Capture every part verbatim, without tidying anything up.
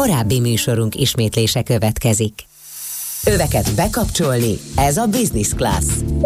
korábbi műsorunk ismétlése következik. Öveket bekapcsolni, ez a Business Class.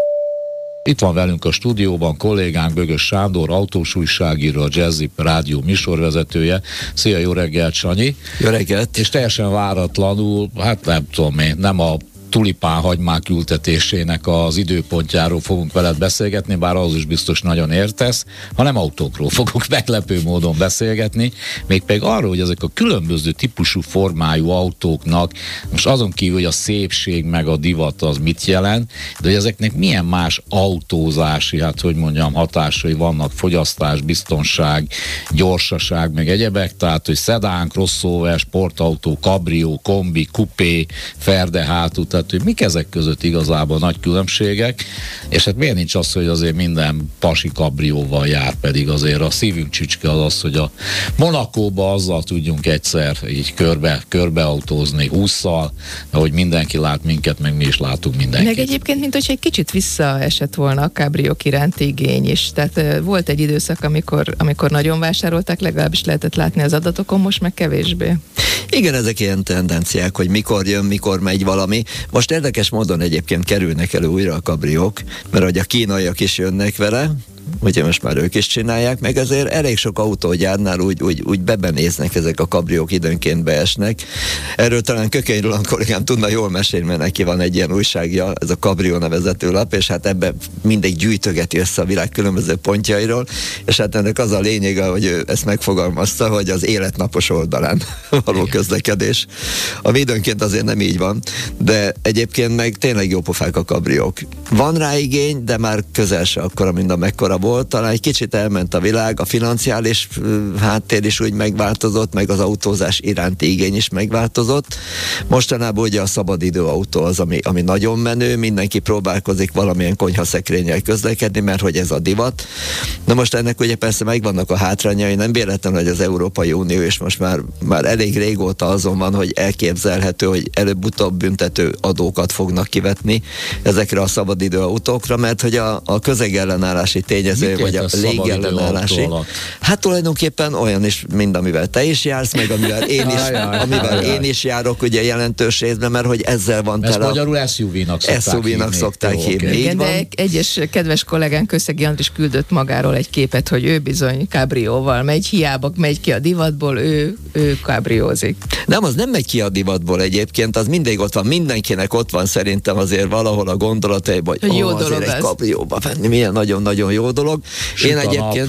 Itt van velünk a stúdióban kollégánk Bögös Sándor, autós újságíró, a Jazzy Rádió műsorvezetője. Szia, jó reggelt, Sanyi! Jó reggelt! És teljesen váratlanul, hát nem tudom én, nem a tulipánhagymák ültetésének az időpontjáról fogunk veled beszélgetni, bár az is biztos nagyon értesz, hanem autókról fogunk meglepő módon beszélgetni, mégpedig arról, hogy ezek a különböző típusú formájú autóknak, most azon kívül, hogy a szépség meg a divat az mit jelent, de hogy ezeknek milyen más autózási, hát hogy mondjam, hatásai vannak, fogyasztás, biztonság, gyorsaság, meg egyebek, tehát, hogy szedán, crossover, sportautó, kabrió, kombi, kupé, ferde hátú, tehát hogy mik ezek között igazából nagy különbségek, és hát miért nincs az, hogy azért minden pasi kabrióval jár, pedig azért a szívünk csücske az az, hogy a Monakóba azzal tudjunk egyszer így körbe, körbeautózni hússzal, hogy mindenki lát minket, meg mi is látunk mindenkit. Meg egyébként, mint hogy egy kicsit visszaesett volna a kabriók iránti igény is. Tehát volt egy időszak, amikor, amikor nagyon vásárolták, legalábbis lehetett látni az adatokon, most meg kevésbé. Igen, ezek ilyen tendenciák, hogy mikor jön, mikor megy valami. Most érdekes módon egyébként kerülnek elő újra a kabriók, mert hogy a kínaiak is jönnek vele, ugye most már ők is csinálják, meg azért elég sok autógyárnál úgy, úgy, úgy bebenéznek ezek a kabriók, időnként beesnek. Erről talán Kökény Roland kollégám tudna jól mesélni, mert neki van egy ilyen újságja, ez a Kabrió nevezető lap, és hát ebbe mindegy gyűjtögeti össze a világ különböző pontjairól, és hát ennek az a lényege, hogy ő ezt megfogalmazta, hogy az életnapos oldalán való közlekedés. Ami időnként azért nem így van, de egyébként meg tényleg jó pofák a kabriók. Van rá igény, de már közel se akkora, mint a mekkora volt, talán egy kicsit elment a világ, a financiális háttér is úgy megváltozott, meg az autózás iránti igény is megváltozott. Mostanában ugye a szabadidő autó az, ami, ami nagyon menő, mindenki próbálkozik valamilyen konyhaszekrényel közlekedni, mert hogy ez a divat. Na most ennek ugye persze megvannak a hátrányai, nem véletlen, hogy az Európai Unió is most már, már elég régóta azon van, hogy elképzelhető, hogy előbb-utóbb büntető adókat fognak kivetni ezekre a szabadidő autókra, mert hogy a, a közegellenállási tényező, vagy a légellenállási. Hát tulajdonképpen olyan is, mint amivel te is jársz, meg amivel én is, amivel én is járok, ugye jelentős részben, mert hogy ezzel van tele. Ezt magyarul es u vé-nak szokták es u vé-nak hívni. Szokták Jó, hívni. Okay. Igen, de egyes kedves kollégánk Köszegi Andris küldött magáról egy képet, hogy ő bizony kábrióval megy, hiába megy ki a divatból, ő, ő kábriózik. Nem, az nem megy ki a divatból egyébként, az mindig ott van, mindenkinek ott van szerintem azért valahol a gondolataiban, hogy, hogy jó ó, dolog azért egy kabrióba venni, milyen nagyon-nagyon jó dolog. Süt Én egyébként...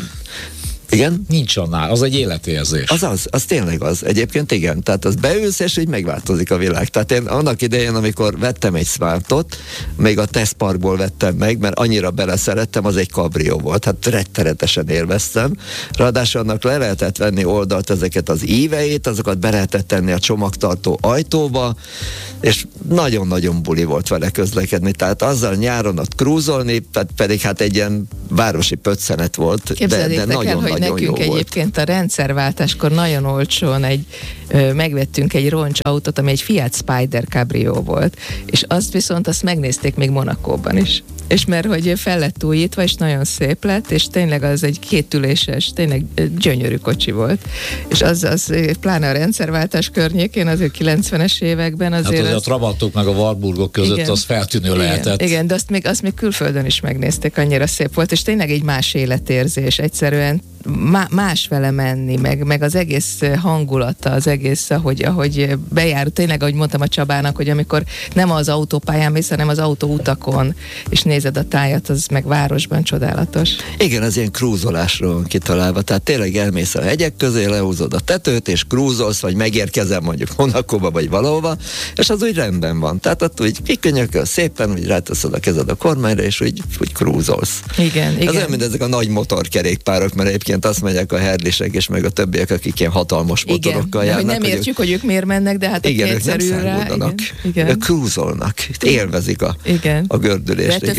Igen? Nincs annál, az egy életérzés. Az az, az tényleg az. Egyébként igen. Tehát az beülsz, és így megváltozik a világ. Tehát én annak idején, amikor vettem egy Smartot, még a tesztparkból vettem meg, mert annyira beleszerettem, az egy kabrió volt. Hát rettenetesen élveztem. Ráadásul annak le lehetett venni oldalt ezeket az íveit, azokat be lehetett tenni a csomagtartó ajtóba, és nagyon-nagyon buli volt vele közlekedni. Tehát azzal nyáron ott krúzolni, pedig hát egy ilyen városi pöccenet volt, de, de nagyon-nagyon nekünk egyébként a rendszerváltáskor nagyon olcsón egy, ö, megvettünk egy roncsautót, ami egy Fiat Spider Cabrio volt, és azt viszont azt megnézték még Monakóban is. És mert hogy fel lett újítva, és nagyon szép lett, és tényleg az egy kétüléses, tényleg gyönyörű kocsi volt. És az, az pláne a rendszerváltás környékén, azért kilencvenes években azért... Hát azért az... a Trabantok meg a Warburgok között igen, az feltűnő igen, lehetett. Igen, de azt még, azt még külföldön is megnézték, annyira szép volt, és tényleg egy más életérzés, egyszerűen má, más vele menni, meg, meg az egész hangulata, az egész, ahogy, ahogy bejár, tényleg, ahogy mondtam a Csabának, hogy amikor nem az autópályán mész, hanem az autóutakon, és nézed a tájat, az meg városban csodálatos. Igen, az ilyen krúzolásról van kitalálva, tehát tényleg elmész a hegyek közé, lehúzod a tetőt, és krúzolsz, vagy megérkezel mondjuk Monakóba, vagy valahova, és az úgy rendben van. Tehát ott úgy kikönyököl szépen, úgy ráteszed a kezed a kormányra, és úgy, úgy krúzolsz. Igen, ez igen. olyan, mint ezek a nagy motorkerékpárok, mert egyébként azt mondják a herdlisek, és meg a többiek, akik ilyen hatalmas motorokkal igen, járnak. Nem hogy értjük, hogy ők miért mennek, de hát igen, aki egyszerű rá. Igen, ők krúzolnak, élvezik a, a gördülést. De ettől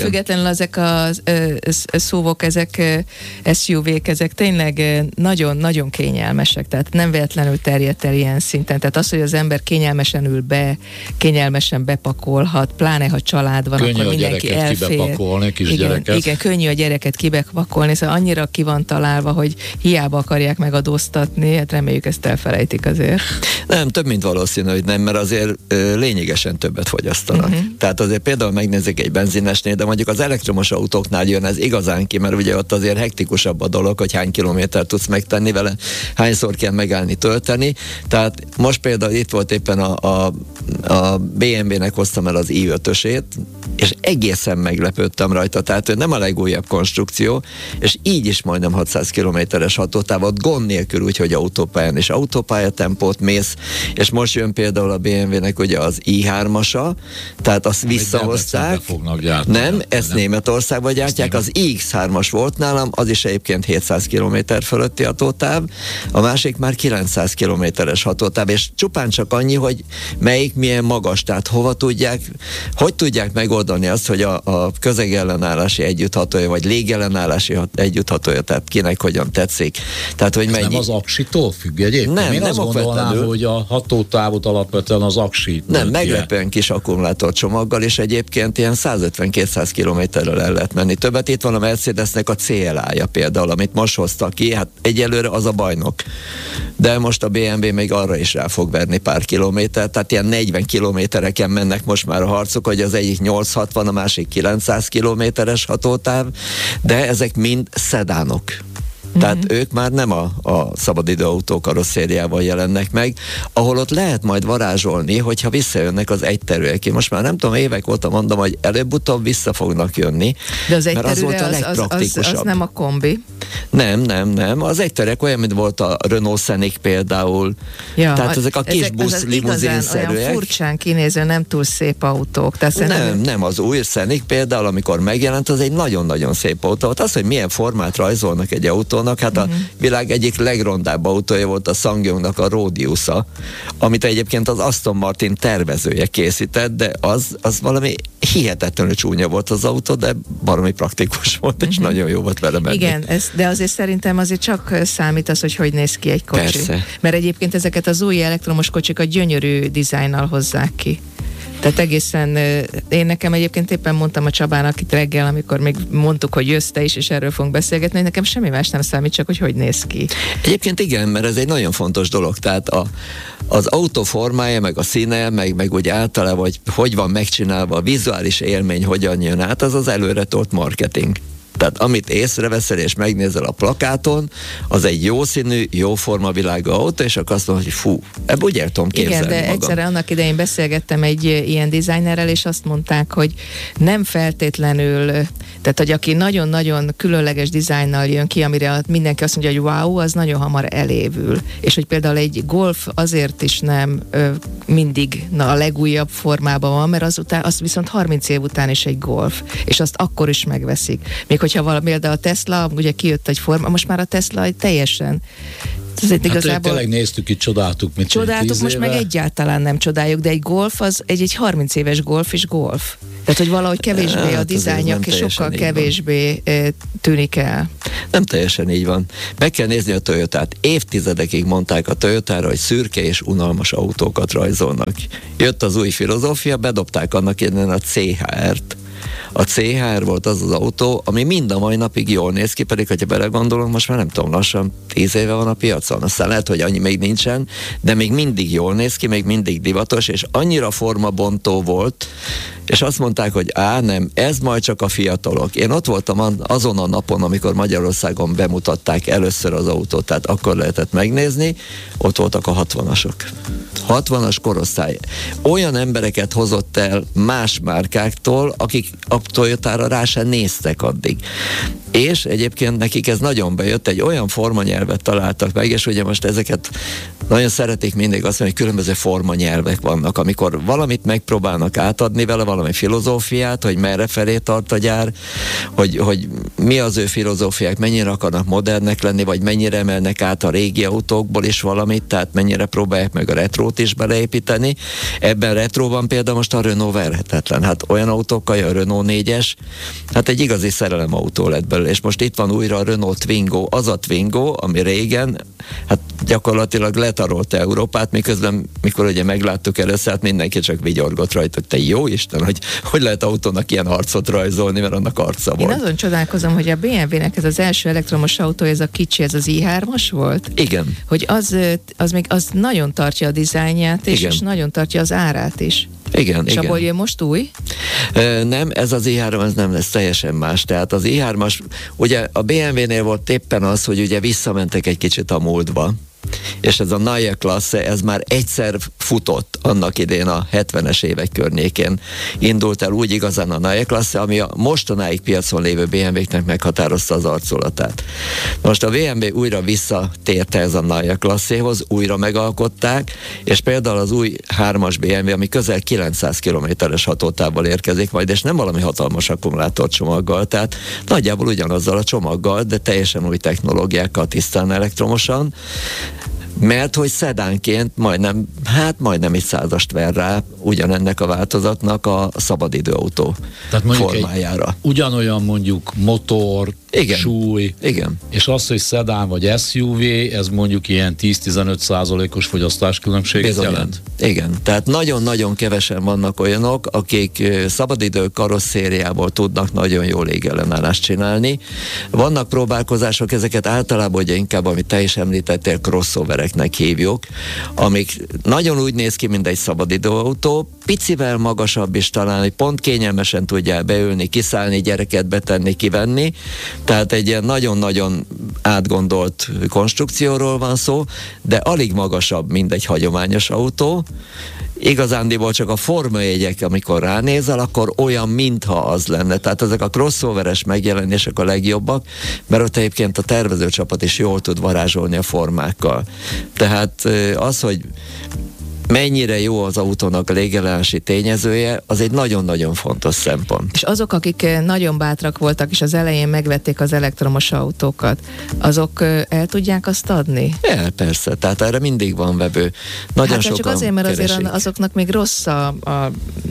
függetlenül ezek a szúvok, ezek es u vé-k, ezek tényleg nagyon-nagyon kényelmesek, tehát nem véletlenül terjedt el ilyen szinten. Tehát az, hogy az ember kényelmesen ül be, kényelmesen bepakolhat, pláne ha család van, könnyű akkor mindenki elfér. Kibepakolni, kis igen, gyereket. igen, könnyű a gyereket kibepakolni, szóval annyira ki van találva, hogy hiába akarják megadóztatni, hát reméljük ezt elfelejtik azért. Nem, több mint valószínű, hogy nem, mert azért ö, lényegesen többet fogyasztanak. Uh-huh. Tehát azért például megnézzük egy benzinesnél, de mondjuk az elektromos autóknál jön ez igazán ki, mert ugye ott azért hektikusabb a dolog, hogy hány kilométert tudsz megtenni vele, hányszor kell megállni, tölteni. Tehát most például itt volt éppen a, a, a bé em vé-nek hoztam el az i ötösét, és egészen meglepődtem rajta, tehát ő nem a legújabb konstrukció, és így is majdnem hatszáz kilométeres hatótávot, gond nélkül, úgyhogy autópályán és autópályatempót mész, és most jön például a bé em vé-nek ugye az i hármasa, tehát azt visszahozták. Nem, ezt nem. Németországban gyártják, az i iksz hármas volt nálam, az is egyébként hétszáz kilométer fölötti hatótáv, a másik már kilencszáz kilométeres hatótáv, és csupán csak annyi, hogy melyik milyen magas, tehát hova tudják, hogy tudják megoldani azt, hogy a, a közegellenállási együtthatója, vagy légellenállási együtthatója, tehát kinek hogyan tetszik. Tehát, hogy ez mennyi... nem az aksitól függ egyébként? Nem, Én nem azt gondolnám, hogy a hatótávot alapvetően az aksi. Nem, meglepően kis akkumulátorcsomaggal, és egyébként ilyen száz ötven-kétszáz kilométerrel el lehet menni. Többet itt van a Mercedesnek a cé el á-ja például, amit most hoztak ki, hát egyelőre az a bajnok. De most a bé em vé még arra is rá fog verni pár kilométer, tehát ilyen negyven kilométereken mennek most már a harcok, hogy az egyik nyolcszázhatvan, a másik kilencszáz kilométeres hatótáv, de ezek mind szedánok. Tehát mm-hmm. ők már nem a, a szabadidőautó karosszériával jelennek meg, ahol ott lehet majd varázsolni, hogyha visszajönnek az egyterűek. Én most már nem tudom, évek óta mondom, hogy előbb-utóbb vissza fognak jönni, de az mert az volt a az, legpraktikusabb. Az, az, az nem a kombi? Nem, nem, nem. Az egyterűek olyan, mint volt a Renault Scenic például. Ja, Tehát ezek a kis ezek, busz limuzinszerűek. Olyan furcsán kinéző, nem túl szép autók. Tehát nem, nem, nem, az új Scenic például, amikor megjelent, az egy nagyon-nagyon szép autó. Az, hogy milyen formát rajzolnak egy autón, hát uh-huh. a világ egyik legrondább autója volt a SsangYongnak a Rodiusa, amit egyébként az Aston Martin tervezője készített, de az, az valami hihetetlenül csúnya volt az autó, de baromi praktikus volt, és uh-huh. nagyon jó volt vele menni. Igen, ez, de azért szerintem azért csak számít az, hogy hogy néz ki egy kocsi. Persze. Mert egyébként ezeket az új elektromos kocsikat gyönyörű dizájnnal hozzák ki. Tehát egészen, én nekem egyébként éppen mondtam a Csabának itt reggel, amikor még mondtuk, hogy jössz te is, és erről fogunk beszélgetni, nekem semmi más nem számít, csak hogy hogy néz ki. Egyébként igen, mert ez egy nagyon fontos dolog, tehát a, az autó formája, meg a színe, meg, meg úgy általában, hogy hogy van megcsinálva, a vizuális élmény hogyan jön át, az az előretolt marketing. Tehát amit észreveszel és megnézel a plakáton, az egy jó színű, jó formavilágú autó, és akkor azt mondod, hogy fú, ebből úgy el tudom képzelni Igen, de magam. egyszerre annak idején beszélgettem egy ilyen designerrel, és azt mondták, hogy nem feltétlenül, tehát hogy aki nagyon-nagyon különleges dizájnnal jön ki, amire mindenki azt mondja, hogy wow, az nagyon hamar elévül. És hogy például egy Golf azért is nem ö, mindig na, a legújabb formában van, mert azután, az viszont harminc év után is egy Golf, és azt akkor is megveszik. Még hogyha valami, de a Tesla, ugye kijött egy forma, most már a Tesla egy teljesen hát igazából tényleg néztük itt, csodáltuk, mit Csodáltuk, most éve. Meg egyáltalán nem csodáljuk, de egy Golf, az egy, egy harminc éves Golf is Golf. Tehát, hogy valahogy kevésbé hát, a dizájnja sokkal kevésbé van. Tűnik el. Nem teljesen így van. Meg kell nézni a Toyotát. Évtizedekig mondták a Toyotára, hogy szürke és unalmas autókat rajzolnak. Jött az új filozófia, bedobták annak innen a cé há er-t. A cé há er volt az az autó, ami mind a mai napig jól néz ki, pedig hogyha belegondolunk, most már nem tudom, lassan tíz éve van a piacon. Aztán lehet, hogy annyi még nincsen, de még mindig jól néz ki, még mindig divatos, és annyira formabontó volt, és azt mondták, hogy á, nem, ez majd csak a fiatalok. Én ott voltam azon a napon, amikor Magyarországon bemutatták először az autót, tehát akkor lehetett megnézni, ott voltak a hatvanasok. hatvanas korosztály. Olyan embereket hozott el más márkáktól, akik a Toyotára rá sem néztek addig. És egyébként nekik ez nagyon bejött, egy olyan formanyelvet találtak meg, és ugye most ezeket nagyon szeretik mindig azt mondani, hogy különböző formanyelvek vannak, amikor valamit megpróbálnak átadni vele, valami filozófiát, hogy merre felé tart a gyár, hogy, hogy mi az ő filozófiák, mennyire akarnak modernek lenni, vagy mennyire emelnek át a régi autókból is valamit, tehát mennyire próbálják meg a retrót is beleépíteni. Ebben retróban például most a Renault verhetetlen. Hát olyan autókkal, a Renault négyes, hát egy igazi szerelemautó lett belőle, és most itt van újra a Renault Twingo, az a Twingo, ami régen, hát gyakorlatilag letarolta Európát, miközben, mikor ugye megláttuk először, hát mindenki csak vigyorgott rajta, hogy te jó Isten, hogy hogy lehet autónak ilyen arcot rajzolni, mert annak arca volt. Én azon csodálkozom, hogy a bé em vé-nek ez az első elektromos autó, ez a kicsi, ez az i hármas volt? Igen. Hogy az, az még az nagyon tartja a dizájnját, és, és nagyon tartja az árát is. Igen, és igen. abból jön most új? Ö, nem, ez az i három, ez nem lesz teljesen más. Tehát az i hármas, ugye a bé em vé-nél volt éppen az, hogy ugye visszamentek egy kicsit a múltba, és ez a Neue Klasse, ez már egyszer futott annak idén a hetvenes évek környékén. Indult el úgy igazán a Neue Klasse, ami a mostanáig piacon lévő bé em vé-knek meghatározta az arculatát. Most a bé em vé újra visszatérte ez a Neue Klasséhoz, újra megalkották, és például az új hármas bé em vé, ami közel kilencszáz kilométeres hatótávval érkezik majd, és nem valami hatalmas akkumulátorcsomaggal, tehát nagyjából ugyanazzal a csomaggal, de teljesen új technológiákkal, tisztán elektromosan, mert hogy szedánként majdnem, hát majdnem egy százast ver rá ugyanennek a változatnak a szabadidőautó formájára. Ugyanolyan mondjuk motor, igen, súly, igen. És az, hogy szedán vagy es u vé, ez mondjuk ilyen tíz-tizenöt százalékos fogyasztáskülönbséget jelent? Igen, tehát nagyon-nagyon kevesen vannak olyanok, akik szabadidő karosszériából tudnak nagyon jó légellenállást csinálni. Vannak próbálkozások, ezeket általában ugye inkább, amit te is említettél, crossovereknek hívjuk, amik nagyon úgy néz ki, mint egy szabadidőautó, picivel magasabb is talán, hogy pont kényelmesen tudjál beülni, kiszállni, gyereket betenni, kivenni. Tehát egy ilyen nagyon-nagyon átgondolt konstrukcióról van szó, de alig magasabb, mint egy hagyományos autó. Igazándiból csak a formajegyek, amikor ránézel, akkor olyan, mintha az lenne. Tehát ezek a crossoveres megjelenések a legjobbak, mert ott egyébként a tervezőcsapat is jól tud varázsolni a formákkal. Tehát az, hogy mennyire jó az autónak a légellenási tényezője, az egy nagyon-nagyon fontos szempont. És azok, akik nagyon bátrak voltak, és az elején megvették az elektromos autókat, azok el tudják azt adni? El, persze, tehát erre mindig van vevő. Nagyon hát sokan csak azért, mert keresik. azért azoknak még rossz a, a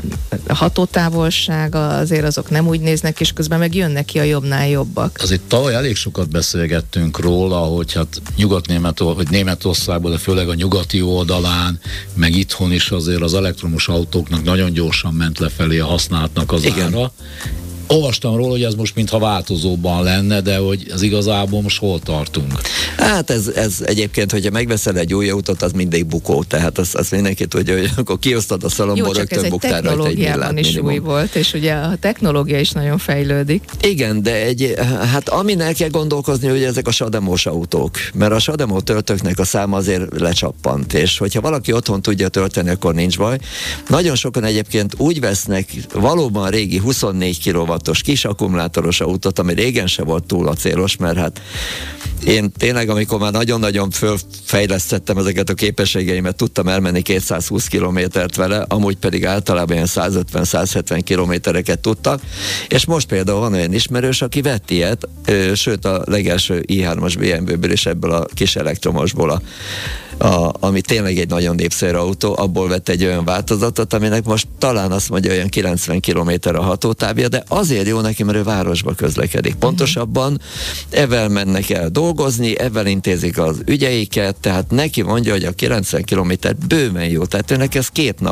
hatótávolsága, azért azok nem úgy néznek, és közben meg jönnek ki a jobbnál jobbak. Azért tavaly elég sokat beszélgettünk róla, hogy hát Nyugat-Németország, vagy Németországban, de főleg a nyugati oldalán, meg itthon is azért az elektromos autóknak nagyon gyorsan ment lefelé a használatnak az Igen. ára. Olvastam róla, hogy ez most mintha változóban lenne, de hogy ez igazából most hol tartunk? Hát ez, ez egyébként, hogyha megveszel egy új autót, az mindig bukó, tehát azt az mindenki tudja, hogy akkor kiosztod a szalomból, rögtön buktál rajta egy millát is új volt, és ugye a technológia is nagyon fejlődik. Igen, de egy, hát amin el kell gondolkozni, hogy ezek a sademos autók, mert a sademo töltőknek a száma azért lecsappant, és hogyha valaki otthon tudja tölteni, akkor nincs baj. Nagyon sokan egyébként úgy vesznek valóban régi huszonnégy kilowattos kis akkumulátoros autót, ami régen se volt túl acélos, mert hát én tényleg, amikor már nagyon-nagyon fölfejlesztettem ezeket a képességeimet, tudtam elmenni kétszázhúsz kilométert vele, amúgy pedig általában ilyen százötven-százhetven kilométereket tudtak, és most például van olyan ismerős, aki vett ilyet, sőt a legelső i hármas bé em vé-ből és ebből a kis elektromosból a A, ami tényleg egy nagyon népszerű autó, abból vett egy olyan változatot, aminek most talán azt mondja, olyan kilencven kilométer a hatótávja, de azért jó neki, mert ő városba közlekedik. Pontosabban ezzel mennek el dolgozni, ezzel intézik az ügyeiket, tehát neki mondja, hogy a kilencven kilométer bőven jó, tehát őnek ez két nap